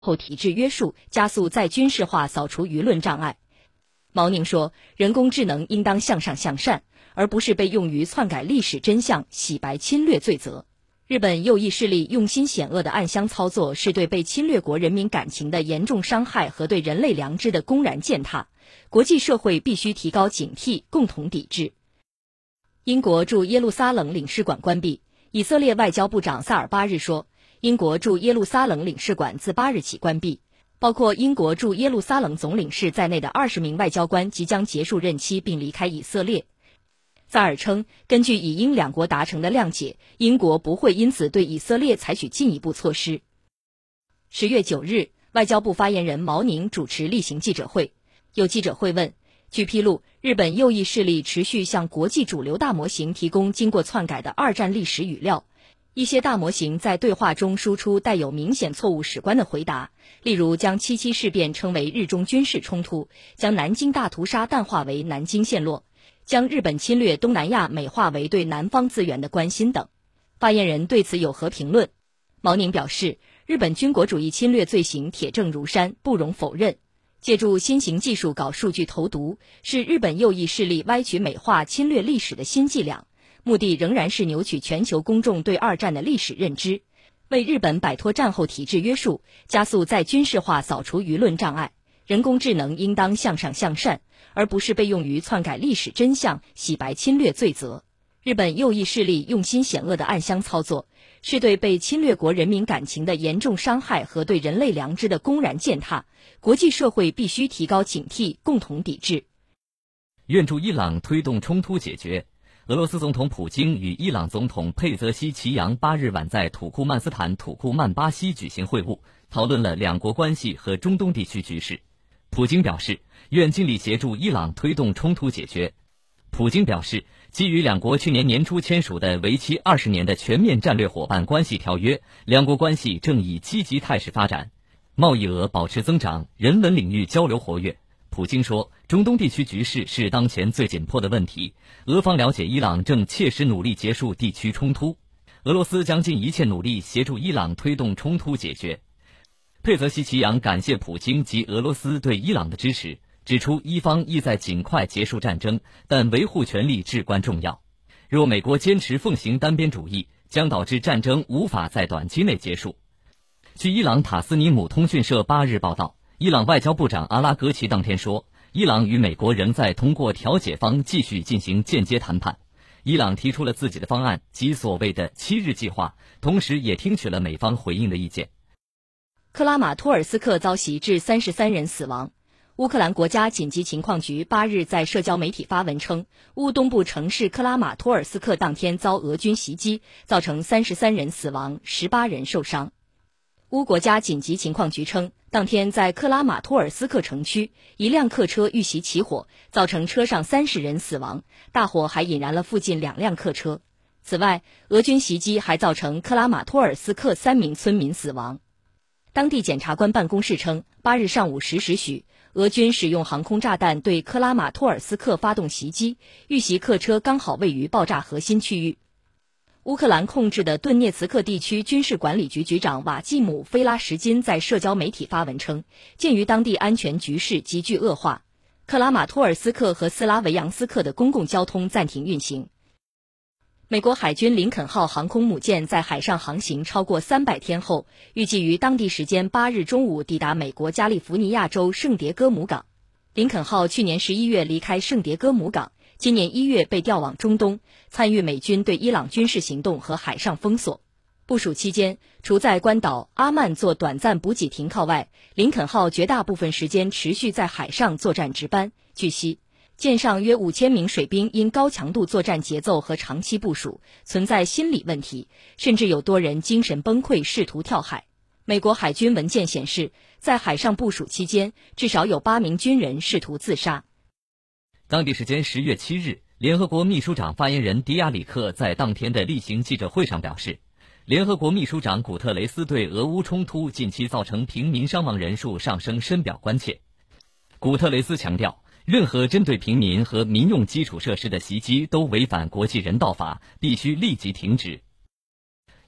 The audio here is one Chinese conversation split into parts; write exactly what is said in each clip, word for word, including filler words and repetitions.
后体制约束，加速再军事化扫除舆论障碍。毛宁说，人工智能应当向上向善，而不是被用于篡改历史真相、洗白侵略罪责。日本右翼势力用心险恶的暗箱操作，是对被侵略国人民感情的严重伤害和对人类良知的公然践踏。国际社会必须提高警惕，共同抵制。英国驻耶路撒冷领事馆关闭。以色列外交部长萨尔巴日说，英国驻耶路撒冷领事馆自八日起关闭，包括英国驻耶路撒冷总领事在内的二十名外交官即将结束任期并离开以色列。萨尔称，根据以英两国达成的谅解，英国不会因此对以色列采取进一步措施。十月九日，外交部发言人毛宁主持例行记者会，有记者会问，据披露，日本右翼势力持续向国际主流大模型提供经过篡改的二战历史语料，一些大模型在对话中输出带有明显错误史观的回答，例如将七七事变称为日中军事冲突，将南京大屠杀淡化为南京陷落，将日本侵略东南亚美化为对南方资源的关心等。发言人对此有何评论？毛宁表示，日本军国主义侵略罪行铁证如山，不容否认。借助新型技术搞数据投毒，是日本右翼势力歪曲美化侵略历史的新伎俩，目的仍然是扭曲全球公众对二战的历史认知，为日本摆脱战后体制约束，加速再军事化扫除舆论障碍。人工智能应当向上向善，而不是被用于篡改历史真相、洗白侵略罪责。日本右翼势力用心险恶的暗箱操作，是对被侵略国人民感情的严重伤害和对人类良知的公然践踏。国际社会必须提高警惕，共同抵制。 愿助伊朗推动冲突解决。俄罗斯总统普京与伊朗总统佩泽西奇扬八日晚在土库曼斯坦土库曼巴西举行会晤，讨论了两国关系和中东地区局势。普京表示，愿尽力协助伊朗推动冲突解决。普京表示，基于两国去年年初签署的为期二十年的全面战略伙伴关系条约，两国关系正以积极态势发展，贸易额保持增长，人文领域交流活跃。普京说，中东地区局势是当前最紧迫的问题，俄方了解伊朗正切实努力结束地区冲突，俄罗斯将尽一切努力协助伊朗推动冲突解决。佩泽西奇扬感谢普京及俄罗斯对伊朗的支持，指出伊方意在尽快结束战争，但维护权利至关重要。若美国坚持奉行单边主义，将导致战争无法在短期内结束。据伊朗塔斯尼姆通讯社八日报道，伊朗外交部长阿拉格齐当天说，伊朗与美国仍在通过调解方继续进行间接谈判。伊朗提出了自己的方案及所谓的七日计划，同时也听取了美方回应的意见。 克拉马托尔斯克遭袭致三十三人死亡。乌克兰国家紧急情况局八日在社交媒体发文称，乌东部城市克拉马托尔斯克当天遭俄军袭击，造成三十三人死亡，十八人受伤。乌国家紧急情况局称，当天在克拉马托尔斯克城区，一辆客车遇袭起火，造成车上三十人死亡，大火还引燃了附近两辆客车。此外，俄军袭击还造成克拉马托尔斯克三名村民死亡。当地检察官办公室称，八日上午十时许，俄军使用航空炸弹对克拉马托尔斯克发动袭击，遇袭客车刚好位于爆炸核心区域。乌克兰控制的顿涅茨克地区军事管理局局长瓦季姆·菲拉什金在社交媒体发文称，鉴于当地安全局势急剧恶化，克拉马托尔斯克和斯拉维扬斯克的公共交通暂停运行。美国海军林肯号航空母舰在海上航行超过三百天后，预计于当地时间八日中午抵达美国加利福尼亚州圣迭戈姆港。林肯号去年十一月离开圣迭戈姆港，今年一月被调往中东，参与美军对伊朗军事行动和海上封锁。部署期间，除在关岛阿曼做短暂补给停靠外，林肯号绝大部分时间持续在海上作战值班。据悉，舰上约五千名水兵因高强度作战节奏和长期部署，存在心理问题，甚至有多人精神崩溃，试图跳海。美国海军文件显示，在海上部署期间，至少有八名军人试图自杀。 当地时间十月七日，联合国秘书长发言人迪亚里克在当天的例行记者会上表示，联合国秘书长古特雷斯对俄乌冲突近期造成平民伤亡人数上升深表关切。古特雷斯强调，任何针对平民和民用基础设施的袭击都违反国际人道法，必须立即停止。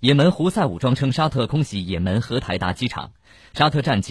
也门胡塞武装称沙特空袭也门荷台达机场，沙特战机